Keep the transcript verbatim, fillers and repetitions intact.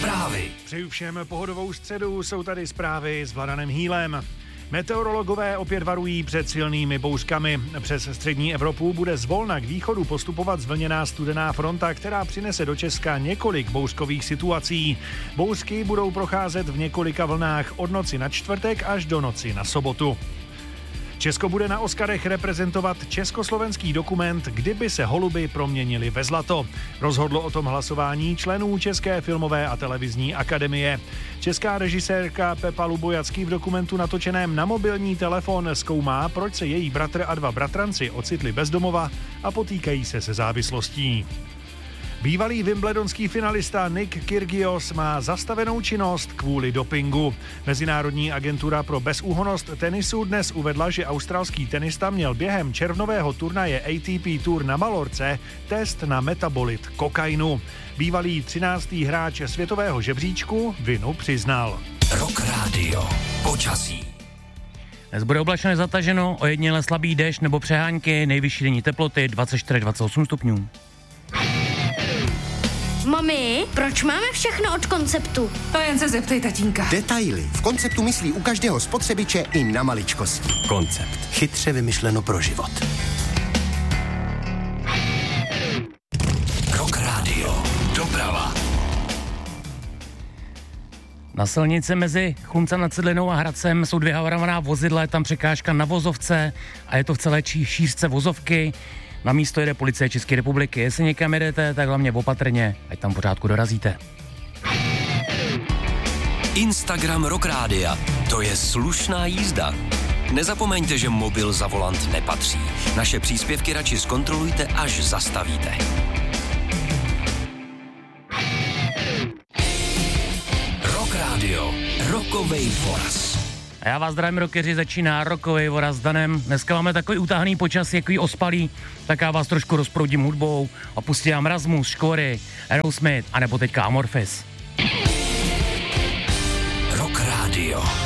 Zprávy. Přeju všem pohodovou středu, jsou tady zprávy s Vladanem Hýlem. Meteorologové opět varují před silnými bouřkami. Přes střední Evropu bude zvolna k východu postupovat zvlněná studená fronta, která přinese do Česka několik bouřkových situací. Bouřky budou procházet v několika vlnách od noci na čtvrtek až do noci na sobotu. Česko bude na Oscarech reprezentovat československý dokument Kdyby se holuby proměnily ve zlato. Rozhodlo o tom hlasování členů České filmové a televizní akademie. Česká režisérka Pepa Lubojacky v dokumentu natočeném na mobilní telefon zkoumá, proč se její bratr a dva bratranci ocitli bez domova a potýkají se se závislostí. Bývalý wimbledonský finalista Nick Kyrgios má zastavenou činnost kvůli dopingu. Mezinárodní agentura pro bezúhonnost tenisu dnes uvedla, že australský tenista měl během červnového turnaje A T P Tour na Malorce test na metabolit kokainu. Bývalý třináctý hráč světového žebříčku vinu přiznal. Rock Radio. Počasí. Dnes bude oblačně zataženo, ojediněle slabý déšť nebo přehánky, nejvyšší denní teploty dvacet čtyři až dvacet osm stupňů. Mami, proč máme všechno od Konceptu? To jen se zeptej tatínka. Detaily. V Konceptu myslí u každého spotřebiče i na maličkosti. Koncept. Chytře vymyšleno pro život. Rock Radio. Doprava. Na silnici mezi Chlumcem nad Cidlinou a Hradcem jsou dvě havarovaná vozidla, je tam překážka na vozovce a je to v celé čí šířce vozovky. Na místo jede policie České republiky. Jestli někam jedete, tak hlavně opatrně, ať tam pořádku dorazíte. Instagram Rock Rádia. To je slušná jízda. Nezapomeňte, že mobil za volant nepatří. Naše příspěvky radši zkontrolujte, až zastavíte. Rock Radio. Rockovej voraz. A já vás zdravím, rockeři, začíná Rockovej voraz s Danem. Dneska máme takový utáhný počasí, jaký ospalý, tak já vás trošku rozproudím hudbou a pustím vám Rasmus, Škory, Aerosmith, anebo teďka Amorphis. Rock Radio.